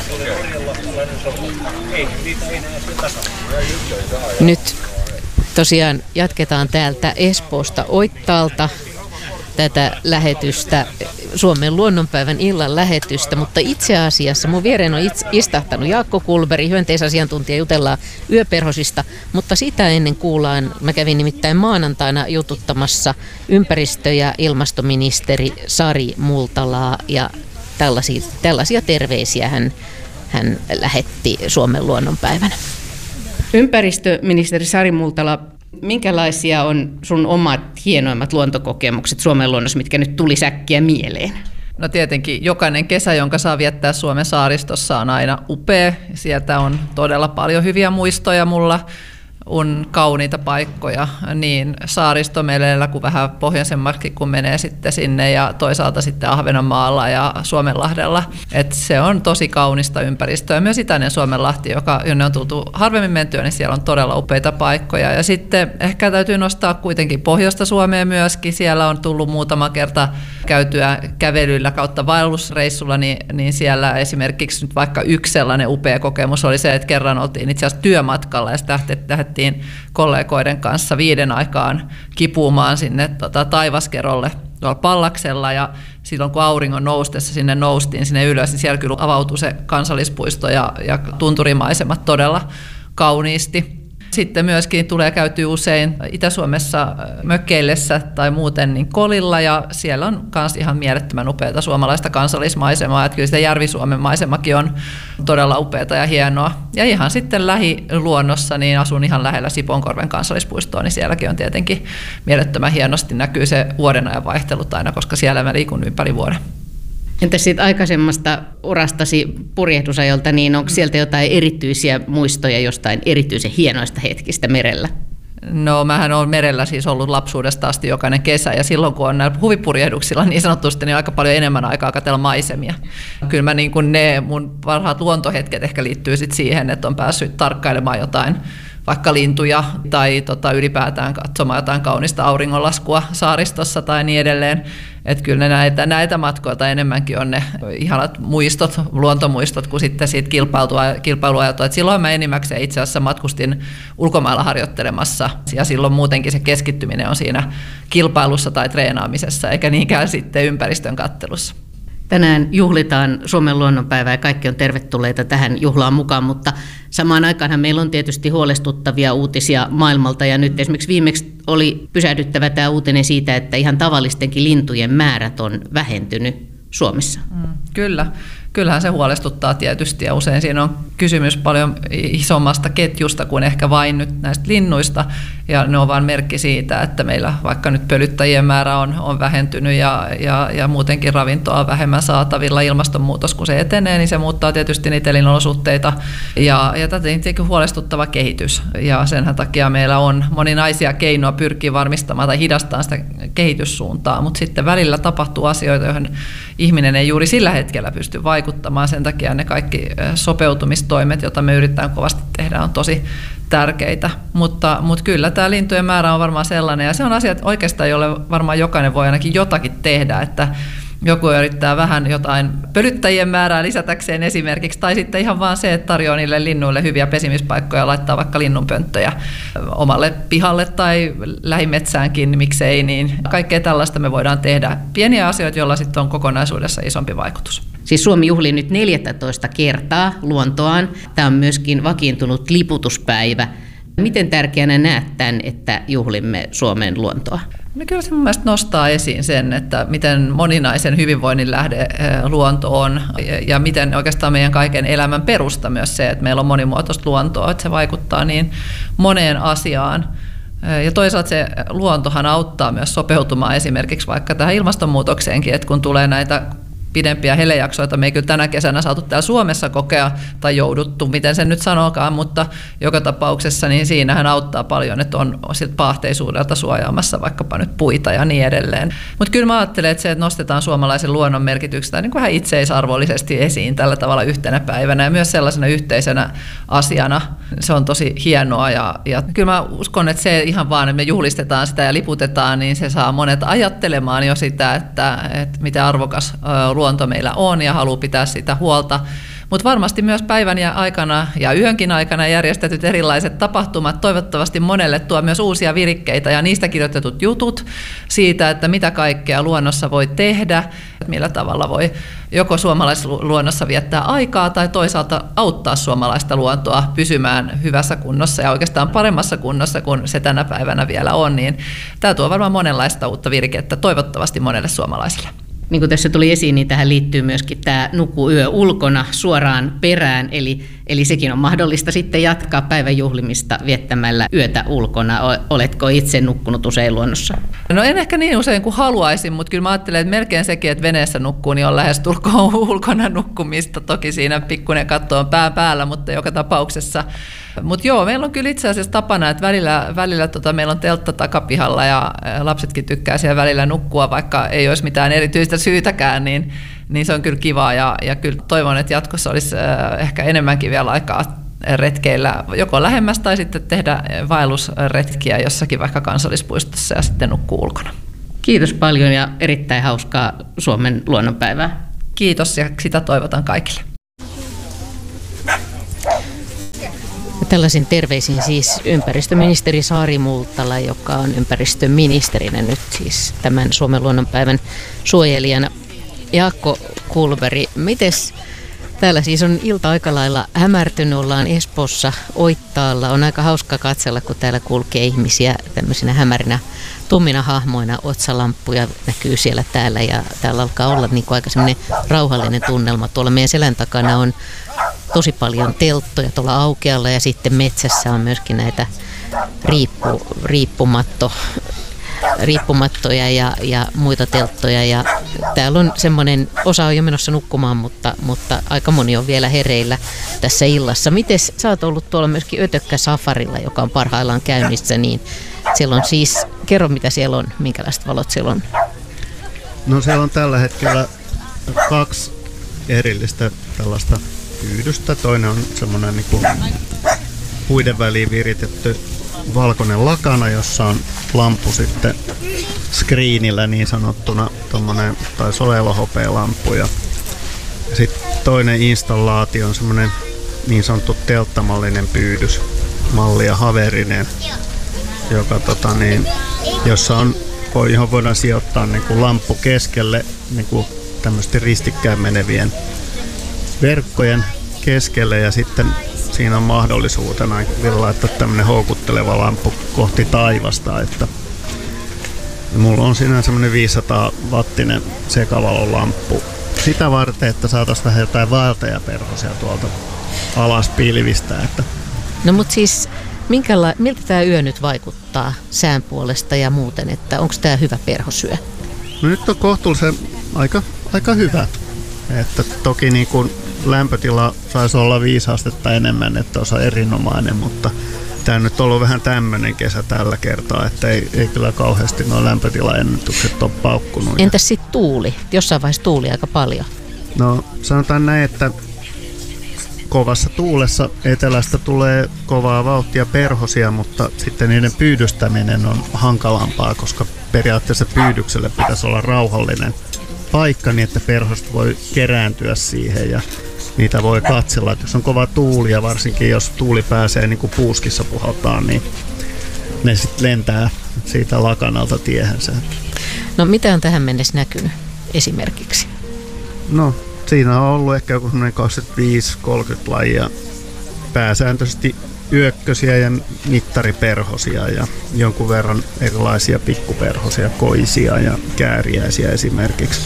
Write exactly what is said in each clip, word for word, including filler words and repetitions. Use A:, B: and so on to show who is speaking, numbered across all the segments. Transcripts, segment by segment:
A: Nyt tosiaan jatketaan täältä Espoosta Oittaalta tätä lähetystä, Suomen luonnonpäivän illan lähetystä, mutta itse asiassa mun viereen on itse istahtanut Jaakko Kulberi, hyönteisasiantuntija, jutellaan yöperhosista, mutta sitä ennen kuullaan, mä kävin nimittäin maanantaina jututtamassa ympäristö- ja ilmastoministeri Sari Multalaa ja tällaisia, tällaisia terveisiä hän, hän lähetti Suomen luonnonpäivänä.
B: Ympäristöministeri Sari Multala, minkälaisia on sun omat hienoimmat luontokokemukset Suomen luonnossa, mitkä nyt tuli säkkiä mieleen?
C: No tietenkin jokainen kesä, jonka saa viettää Suomen saaristossa, on aina upea. Sieltä on todella paljon hyviä muistoja mulla. On kauniita paikkoja niin Saaristomeleellä kuin vähän pohjoisemmaksi, kun menee sitten sinne ja toisaalta sitten Ahvenanmaalla ja Suomenlahdella. Et se on tosi kaunista ympäristöä. Myös itäinen Suomenlahti, joka, jonne on tultu harvemmin mentyä, niin siellä on todella upeita paikkoja. Ja sitten ehkä täytyy nostaa kuitenkin pohjoista Suomea myöskin. Siellä on tullut muutama kerta käytyä kävelyllä kautta vaellusreissulla, niin, niin siellä esimerkiksi nyt vaikka yksi sellainen upea kokemus oli se, että kerran oltiin itse asiassa työmatkalla ja sitten lähdettiin kollegoiden kanssa viiden aikaan kipuumaan sinne tota, Taivaskerolle tuolla Pallaksella ja silloin kun auringon noustessa sinne noustiin sinne ylös, niin siellä kyllä avautui se kansallispuisto ja, ja tunturimaisemat todella kauniisti. Sitten myöskin tulee käytyä usein Itä-Suomessa mökkeillessä tai muuten niin kolilla ja siellä on myös ihan mielettömän upeata suomalaista kansallismaisemaa. Että kyllä sitä Järvi-Suomen maisemakin on todella upeata ja hienoa. Ja ihan sitten lähiluonnossa, niin asun ihan lähellä Sipoonkorven kansallispuistoa, niin sielläkin on tietenkin mielettömän hienosti näkyy se vuodenajan vaihtelut aina, koska siellä mä liikun ympäri vuoden.
B: Entä siitä aikaisemmasta urastasi purjehdusajolta, niin onko sieltä jotain erityisiä muistoja jostain erityisen hienoista hetkistä merellä?
C: No mähän olen merellä siis ollut lapsuudesta asti jokainen kesä ja silloin kun on näillä huvipurjehduksilla niin sanotusti niin aika paljon enemmän aikaa katsella maisemia. Kyllä mä niin kuin ne mun parhaat luontohetket ehkä liittyy sit siihen, että on päässyt tarkkailemaan jotain vaikka lintuja tai tota, ylipäätään katsomaan jotain kaunista auringonlaskua saaristossa tai niin edelleen. Että kyllä näitä, näitä matkoilta enemmänkin on ne ihanat muistot, luontomuistot, kuin sitten siitä kilpailuajatua. Et silloin mä enimmäkseen itse asiassa matkustin ulkomailla harjoittelemassa ja silloin muutenkin se keskittyminen on siinä kilpailussa tai treenaamisessa eikä niinkään sitten ympäristön kattelussa.
B: Tänään juhlitaan Suomen luonnonpäivää ja kaikki on tervetulleita tähän juhlaan mukaan, mutta samaan aikaanhan meillä on tietysti huolestuttavia uutisia maailmalta ja nyt esimerkiksi viimeksi oli pysähdyttävä tämä uutinen siitä, että ihan tavallistenkin lintujen määrät on vähentynyt Suomessa.
C: Mm, kyllä. Kyllähän se huolestuttaa tietysti ja usein siinä on kysymys paljon isommasta ketjusta kuin ehkä vain nyt näistä linnuista ja ne on vain merkki siitä, että meillä vaikka nyt pölyttäjien määrä on, on vähentynyt ja, ja, ja muutenkin ravintoa on vähemmän saatavilla, ilmastonmuutos kun se etenee, niin se muuttaa tietysti niitä elinolosuhteita ja, ja tätä on huolestuttava kehitys ja sen takia meillä on moninaisia keinoja pyrkiä varmistamaan tai hidastamaan sitä kehityssuuntaa, mutta sitten välillä tapahtuu asioita, joihin ihminen ei juuri sillä hetkellä pysty vaikuttamaan. Sen takia ne kaikki sopeutumistoimet, joita me yritetään kovasti tehdä, on tosi tärkeitä. Mutta, mutta kyllä tämä lintujen määrä on varmaan sellainen, ja se on asia, että oikeastaan jolle varmaan jokainen voi ainakin jotakin tehdä, että joku yrittää vähän jotain pölyttäjien määrää lisätäkseen esimerkiksi, tai sitten ihan vaan se, että tarjoaa niille linnuille hyviä pesimispaikkoja ja laittaa vaikka linnunpönttöjä omalle pihalle tai lähimetsäänkin, niin miksei, niin kaikkea tällaista me voidaan tehdä. Pieniä asioita, joilla sitten on kokonaisuudessa isompi vaikutus.
B: Siis Suomi juhlii nyt neljätoista kertaa luontoaan. Tämä on myöskin vakiintunut liputuspäivä. Miten tärkeänä näet tämän, että juhlimme Suomen luontoa?
C: No kyllä se mun mielestä nostaa esiin sen, että miten moninaisen hyvinvoinnin lähde luonto on ja miten oikeastaan meidän kaiken elämän perusta myös se, että meillä on monimuotoista luontoa, että se vaikuttaa niin moneen asiaan. Ja toisaalta se luontohan auttaa myös sopeutumaan esimerkiksi vaikka tähän ilmastonmuutokseenkin, että kun tulee näitä pidempiä helejaksoita me ei kyllä tänä kesänä saatu täällä Suomessa kokea tai jouduttu, miten sen nyt sanokaan, mutta joka tapauksessa niin siinähän auttaa paljon, että on siltä paahteisuudelta suojaamassa vaikkapa nyt puita ja niin edelleen. Mutta kyllä mä ajattelen, että se, että nostetaan suomalaisen luonnon merkityksestä niin kuin vähän itseisarvollisesti esiin tällä tavalla yhtenä päivänä ja myös sellaisena yhteisenä asiana, se on tosi hienoa ja, ja kyllä mä uskon, että se ihan vaan, että me juhlistetaan sitä ja liputetaan, niin se saa monet ajattelemaan jo sitä, että, että miten arvokas luonto meillä on ja haluaa pitää sitä huolta. Mutta varmasti myös päivän ja aikana ja yönkin aikana järjestetyt erilaiset tapahtumat toivottavasti monelle tuo myös uusia virikkeitä ja niistä kirjoitetut jutut siitä, että mitä kaikkea luonnossa voi tehdä, millä tavalla voi joko suomalaisluonnossa viettää aikaa tai toisaalta auttaa suomalaista luontoa pysymään hyvässä kunnossa ja oikeastaan paremmassa kunnossa kuin se tänä päivänä vielä on, niin tämä tuo varmaan monenlaista uutta virkettä toivottavasti monelle suomalaiselle.
B: Niin kuin tässä tuli esiin, niin tähän liittyy myöskin tämä nuku yö ulkona suoraan perään, eli, eli sekin on mahdollista sitten jatkaa päivän juhlimista viettämällä yötä ulkona. Oletko itse nukkunut usein luonnossa?
C: No en ehkä niin usein kuin haluaisin, mutta kyllä mä ajattelen, että melkein sekin, että veneessä nukkuu, niin on lähestulkoon ulkona nukkumista. Toki siinä pikkuinen katto on pää päällä, mutta joka tapauksessa. Mutta joo, meillä on kyllä itse asiassa tapana, että välillä, välillä tota, meillä on teltta takapihalla ja lapsetkin tykkää siellä välillä nukkua, vaikka ei olisi mitään erityistä syytäkään, niin, niin se on kyllä kivaa ja, ja kyllä toivon, että jatkossa olisi äh, ehkä enemmänkin vielä aikaa retkeillä joko lähemmäs tai sitten tehdä vaellusretkiä jossakin vaikka kansallispuistossa ja sitten nukkuu ulkona.
B: Kiitos paljon ja erittäin hauskaa Suomen luonnonpäivää.
C: Kiitos ja sitä toivotan kaikille.
A: Tällaisin terveisin siis ympäristöministeri Sari Multala, joka on ympäristöministerinä nyt siis tämän Suomen luonnonpäivän suojelijana. Jaakko Kulberi, mites täällä siis on ilta aika lailla hämärtynyt, ollaan Espoossa Oittaalla. On aika hauska katsella, kun täällä kulkee ihmisiä tämmöisinä hämärinä tummina hahmoina, otsalamppuja näkyy siellä täällä ja täällä alkaa olla niin kuin aika semmoinen rauhallinen tunnelma. Tuolla meidän selän takana on tosi paljon telttoja tuolla aukealla ja sitten metsässä on myöskin näitä riippu, riippumatto, riippumattoja ja, ja muita telttoja. Ja täällä on semmoinen, osa on jo menossa nukkumaan, mutta, mutta aika moni on vielä hereillä tässä illassa. Miten sä oot ollut tuolla myöskin Ötökkä-safarilla, joka on parhaillaan käynnissä, niin siellä on siis, kerro mitä siellä on, minkälaiset valot siellä on?
D: No siellä on tällä hetkellä kaksi erillistä tällaista pyydystä. Toinen on semmoinen niin kuin puiden väliin viritetty valkoinen lakana, jossa on lamppu sitten screenillä niin sanottuna, tommonen, tai solelohopea-lamppu. Ja sitten toinen installaatio on semmoinen niin sanottu telttamallinen pyydys, malli ja haverinen, joka, tota niin, jossa on, johon voidaan sijoittaa niin kuin lamppu keskelle niin kuin tämmöisten ristikkäin menevien verkkojen keskelle ja sitten siinä on mahdollisuutena vielä laittaa tämmöinen houkutteleva lamppu kohti taivasta, että mulla on siinä semmoinen viisisataa wattinen sekavalolamppu sitä varten, että saataisiin vähän jotain vaeltajaperhosia tuolta alas pilvistä. Että.
A: No mutta siis minkäla- miltä tämä yö nyt vaikuttaa sään puolesta ja muuten, että onko tämä hyvä perhosyö?
D: No nyt on kohtuullisen aika, aika hyvä, että toki niin kuin lämpötila saisi olla viisi astetta enemmän, että olisi erinomainen, mutta tämä nyt on ollut vähän tämmöinen kesä tällä kertaa, että ei, ei kyllä kauheasti nuo lämpötilaennätykset ole paukkunut.
A: Entäs sitten tuuli? Jossain vaiheessa tuuli aika paljon.
D: No sanotaan näin, että kovassa tuulessa etelästä tulee kovaa vauhtia perhosia, mutta sitten niiden pyydystäminen on hankalampaa, koska periaatteessa pyydykselle pitäisi olla rauhallinen paikka niin, että perhoset voi kerääntyä siihen ja niitä voi katsella. Että jos on kova tuuli ja varsinkin jos tuuli pääsee niin kuin puuskissa puhaltaa, niin ne sitten lentää siitä lakanalta tiehensä.
A: No mitä on tähän mennessä näkynyt esimerkiksi?
D: No siinä on ollut ehkä joku kaksikymmentäviisi kolmekymmentä lajia, pääsääntöisesti yökkösiä ja mittariperhosia ja jonkun verran erilaisia pikkuperhosia, koisia ja kääriäisiä esimerkiksi.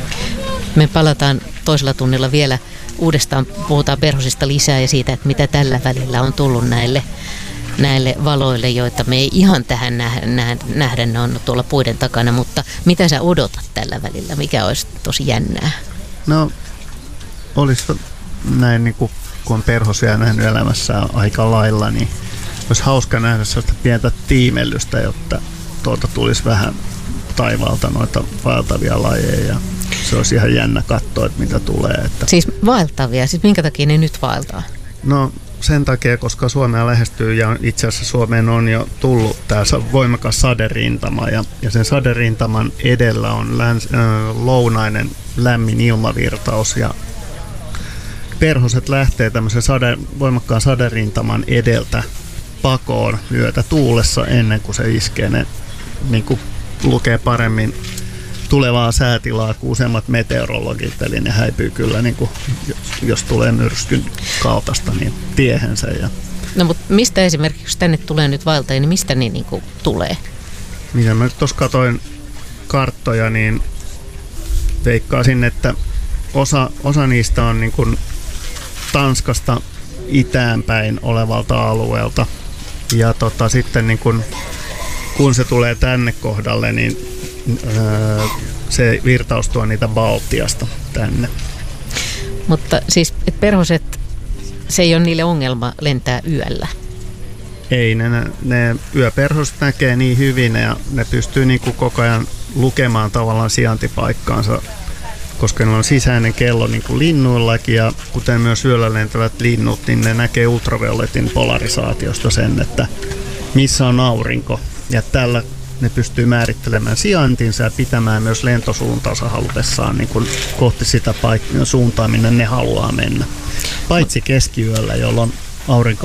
A: Me palataan toisella tunnilla vielä uudestaan, puhutaan perhosista lisää ja siitä, että mitä tällä välillä on tullut näille, näille valoille, joita me ei ihan tähän nähdä, ne on tuolla puiden takana, mutta mitä sä odotat tällä välillä, mikä olisi tosi jännää?
D: No olisi näin niin kuin kun on perhosia nähnyt elämässään aika lailla, niin olisi hauska nähdä sellaista pientä tiimellystä, jotta tuolta tulisi vähän taivaalta noita vaeltavia lajeja. Se olisi ihan jännä katsoa, että mitä tulee. Että.
A: Siis vaeltavia? Siis minkä takia ne nyt vaeltaa?
D: No sen takia, koska Suomea lähestyy ja itse asiassa Suomeen on jo tullut tämä voimakas saderintama ja, ja sen saderintaman edellä on läns, äh, lounainen lämmin ilmavirtaus ja perhoset lähtee tämmöisen sade, voimakkaan saderintaman edeltä pakoon yötä tuulessa ennen kuin se iskee. Ne niin kuin lukee paremmin tulevaa säätilaa kuin useimmat meteorologit, eli ne häipyy kyllä, niin kuin, jos, jos tulee myrskyn kaltaista, niin tiehensä. Ja
A: no mutta mistä esimerkiksi, jos tänne tulee nyt vaeltajia, niin mistä ne niin kuin tulee?
D: Mitä mä nyt tuossa katsoin karttoja, niin veikkaisin, että osa, osa niistä on niin kuin Tanskasta itäänpäin olevalta alueelta. Ja tota, sitten niin kun, kun se tulee tänne kohdalle, niin öö, se virtaus tuo niitä Baltiasta tänne.
A: Mutta siis, että perhoset, se ei ole niille ongelma lentää yöllä?
D: Ei, ne, ne yöperhoset näkee niin hyvin ja ne pystyy niin kuin koko ajan lukemaan tavallaan sijaintipaikkaansa, koska ne on sisäinen kello niin kuin linnuillakin ja kuten myös yöllä lentävät linnut, niin ne näkee ultravioletin polarisaatiosta sen, että missä on aurinko. Ja tällä ne pystyy määrittelemään sijaintinsa ja pitämään myös lentosuuntaansa halutessaan niin kuin kohti sitä paikkaa suuntaa, minne ne haluaa mennä. Paitsi keskiyöllä, jolloin aurinko